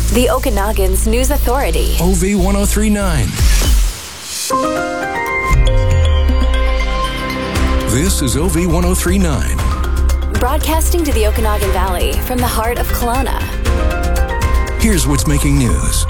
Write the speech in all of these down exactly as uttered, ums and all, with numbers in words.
The Okanagan's News Authority. O V ten thirty-nine. This is O V ten thirty-nine. Broadcasting to the Okanagan Valley from the heart of Kelowna. Here's what's making news.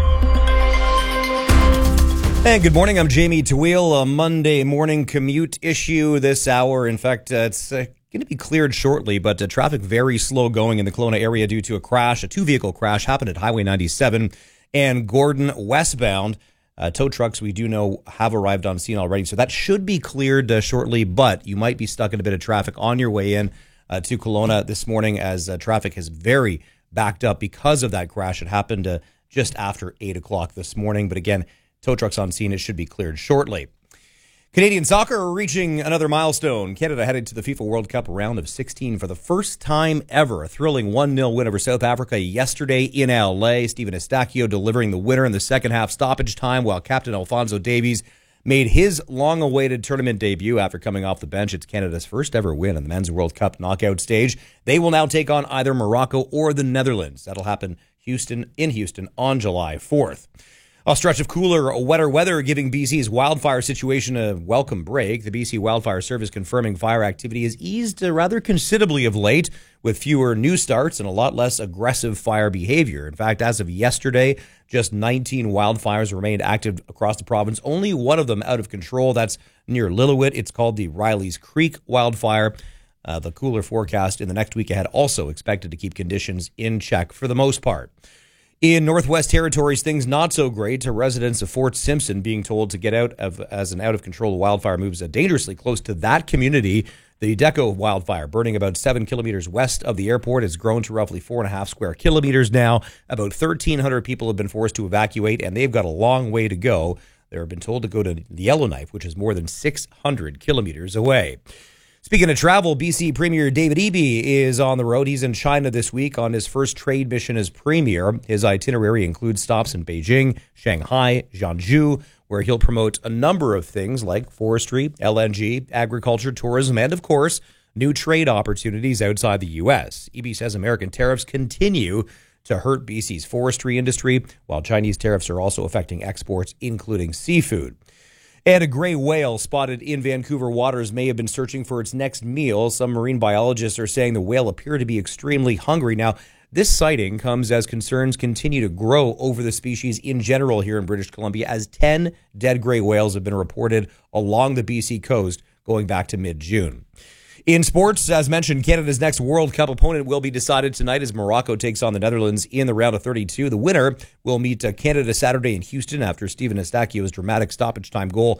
And good morning, I'm Jamie Tawil. A Monday morning commute issue this hour. In fact, uh, it's uh, going to be cleared shortly, but uh, traffic very slow going in the Kelowna area due to a crash. A two-vehicle crash happened at Highway ninety-seven and Gordon westbound. Uh, tow trucks, we do know, have arrived on scene already, so that should be cleared uh, shortly, but you might be stuck in a bit of traffic on your way in uh, to Kelowna this morning as uh, traffic is very backed up because of that crash. It happened uh, just after eight o'clock this morning, but again, tow trucks on scene. It should be cleared shortly. Canadian soccer are reaching another milestone. Canada headed to the FIFA World Cup round of sixteen for the first time ever. A thrilling one nil win over South Africa yesterday in L A. Stephen Eustáquio delivering the winner in the second half stoppage time, while captain Alphonso Davies made his long-awaited tournament debut after coming off the bench. It's Canada's first ever win in the Men's World Cup knockout stage. They will now take on either Morocco or the Netherlands. That'll happen Houston in Houston on July fourth. A stretch of cooler, wetter weather giving B C's wildfire situation a welcome break. The B C Wildfire Service confirming fire activity has eased rather considerably of late, with fewer new starts and a lot less aggressive fire behavior. In fact, as of yesterday, just nineteen wildfires remained active across the province. Only one of them out of control. That's near Lillooet. It's called the Riley's Creek wildfire. Uh, the cooler forecast in the next week ahead also expected to keep conditions in check for the most part. In Northwest Territories, things not so great to residents of Fort Simpson being told to get out of as an out-of-control wildfire moves dangerously close to that community. The Deco wildfire, burning about seven kilometers west of the airport, has grown to roughly four and a half square kilometers now. About thirteen hundred people have been forced to evacuate, and they've got a long way to go. They've been told to go to Yellowknife, which is more than six hundred kilometers away. Speaking of travel, B C Premier David Eby is on the road. He's in China this week on his first trade mission as Premier. His itinerary includes stops in Beijing, Shanghai, Zhangzhou, where he'll promote a number of things like forestry, L N G, agriculture, tourism, and, of course, new trade opportunities outside the U S. Eby says American tariffs continue to hurt B C's forestry industry, while Chinese tariffs are also affecting exports, including seafood. And a gray whale spotted in Vancouver waters may have been searching for its next meal. Some marine biologists are saying the whale appeared to be extremely hungry. Now, this sighting comes as concerns continue to grow over the species in general here in British Columbia, as ten dead gray whales have been reported along the B C coast going back to mid-June. In sports, as mentioned, Canada's next World Cup opponent will be decided tonight as Morocco takes on the Netherlands in the round of thirty-two. The winner will meet Canada Saturday in Houston after Stephen Eustáquio's dramatic stoppage time goal